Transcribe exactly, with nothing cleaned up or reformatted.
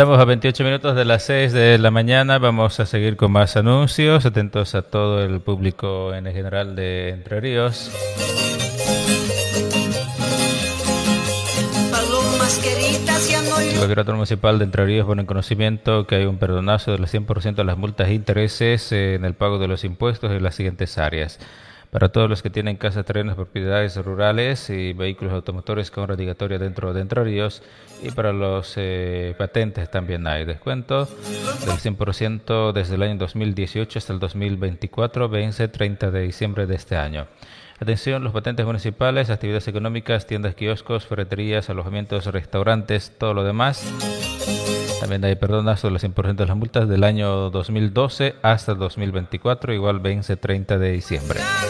Estamos a veintiocho minutos de las seis de la mañana. Vamos a seguir con más anuncios. Atentos a todo el público en general de Entre Ríos. El Gobierno Municipal de Entre Ríos pone en conocimiento que hay un perdonazo del cien por ciento de las multas e intereses en el pago de los impuestos en las siguientes áreas. Para todos los que tienen casas, terrenos, propiedades rurales y vehículos automotores con radicatoria dentro de Entre Ríos, y para los eh, patentes también hay descuento del cien por ciento desde el año dos mil dieciocho hasta el dos mil veinticuatro, vence treinta de diciembre de este año. Atención, los patentes municipales, actividades económicas, tiendas, kioscos, ferreterías, alojamientos, restaurantes, todo lo demás. También hay perdonazo del cien por ciento de las multas del año dos mil doce hasta el dos mil veinticuatro, igual vence treinta de diciembre.